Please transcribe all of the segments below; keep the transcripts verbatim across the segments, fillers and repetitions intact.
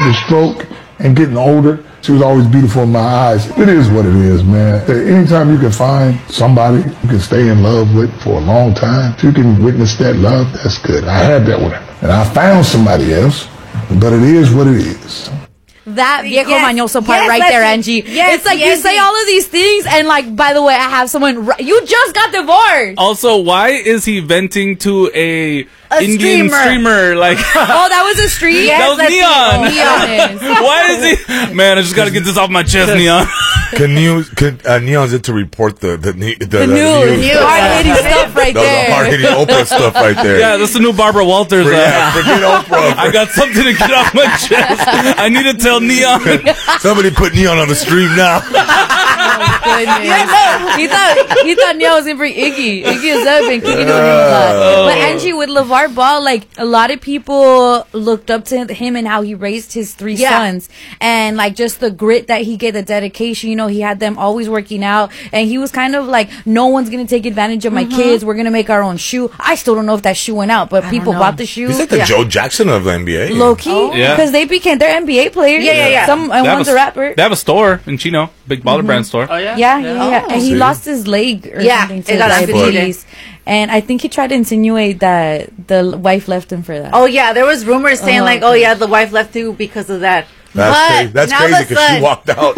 the stroke and getting older, she was always beautiful in my eyes. It is what it is, man. Anytime you can find somebody you can stay in love with for a long time, if you can witness that love, that's good. I had that with her. And I found somebody else, but it is what it is. That viejo yes, mañoso part yes, right there, Angie. Yes, it's like yes, you say yes. all of these things, and like, by the way, I have someone. You just got divorced. Also, why is he venting to a, A Indian streamer. streamer? Like, Oh, that was a stream. Yes, that was that's Neon. Neon is. Why is he? Man, I just gotta get this off my chest, Neon. Can news? Can uh, Neon's it to report the the the, the, The news, news. hard hitting stuff right No, the there. hard hitting Oprah stuff right there. Yeah, that's the new Barbara Walters. For- Uh, yeah, forget Oprah. I got something to get off my chest. I need to tell Neon. Somebody put Neon on the stream now. Goodness. he thought he thought Neon was gonna bring Iggy. Iggy has been kicking it with him a lot. Oh. But Angie, with LeVar Ball, like a lot of people looked up to him and how he raised his three Yeah. sons, and like just the grit that he gave, the dedication. You know, he had them always working out, and he was kind of like, no one's gonna take advantage of my kids. We're gonna make our own shoe. I still don't know if that shoe went out, but people know. bought the shoe. He's like the Yeah. Joe Jackson of the N B A. Low key, Yeah. because they became they're N B A players. Yeah, yeah, yeah. Some and They have one's a- a rapper. They have a store in Chino, big baller brand store. Oh yeah. Yeah, yeah, yeah. Oh. And he See? lost his leg or Yeah, something to it got amputated. diabetes. And I think he tried to insinuate that the wife left him for that. Oh yeah, there was rumors saying Oh, like, oh yeah, the wife left you because of that. That's but crazy. That's now crazy the because she son- walked out.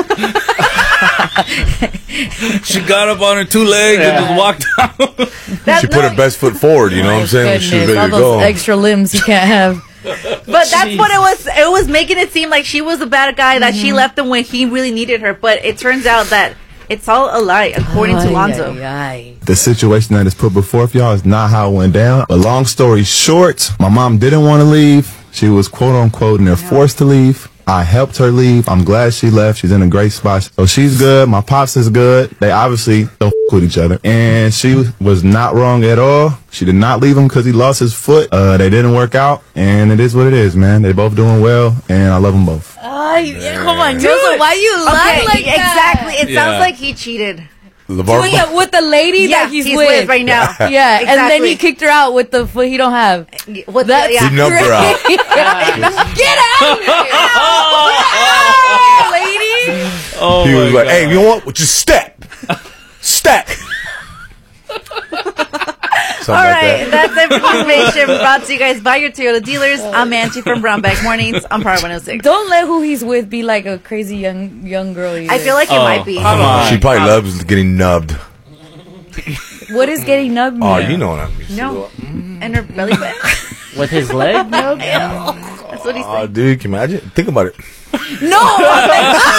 She got up on her two legs and just walked out. That- She put no, her best foot forward. You know what I'm saying? When she was Goodness, ready all to those go. extra limbs you can't have. But that's what it was. It was making it seem like she was a bad guy, that she left him when he really needed her. But it turns out that it's all a lie, according to Lonzo. The situation that is put before y'all is not how it went down. But long story short, my mom didn't want to leave. She was quote unquote near forced to leave. I helped her leave. I'm glad she left. She's in a great spot. So she's good. My pops is good. They obviously don't f- with each other. And she was not wrong at all. She did not leave him because he lost his foot. Uh, they didn't work out. And it is what it is, man. They both doing well. And I love them both. Ay, come on, Joseph, why you lie Okay, like that? exactly. It Yeah. sounds like he cheated. LeVar With the, with the lady Yeah, that he's, he's with. with right now. Yeah, and then Exactly. he kicked her out with the foot he don't have. What the, That's yeah. He numbed her out. Get out of here! Get out, lady! Oh He my was like, God. "Hey, you know what? Just step, step." Something All like right, that. that's information brought to you guys by your Toyota dealers. I'm Angie from Brown Bag Mornings on Power one oh six. Don't let who he's with be like a crazy young young girl. Either. I feel like it Oh, might be. come on. She probably loves getting nubbed. What is getting nubbed? Oh, mean? you know what I mean. No, and her belly button. With his leg? That's what he Oh, said. dude, can you imagine? Think about it. No!